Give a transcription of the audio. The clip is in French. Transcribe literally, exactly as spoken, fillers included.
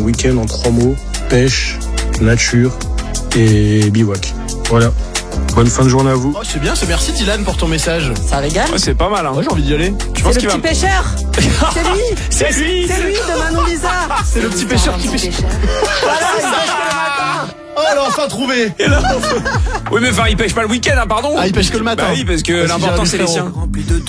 week-end en trois mots. Pêche, nature et bivouac. Voilà. Bonne fin de journée à vous. Oh, c'est bien, c'est merci Dylan pour ton message. Ça régale. Ouais, c'est pas mal, hein. Moi, j'ai envie d'y aller. Je pense C'est qu'il le va. petit pêcheur. C'est lui. C'est lui. C'est lui de Manon Lisa. C'est le petit pêcheur qui pêche. Voilà, il pêche que le matin. Oh, elle a enfin trouvé. Oui, mais enfin, il pêche pas le week-end, hein, pardon. Ah, il pêche que le matin. Bah oui, parce que Vas-y, l'important, Jérémy c'est les Frérot. siens.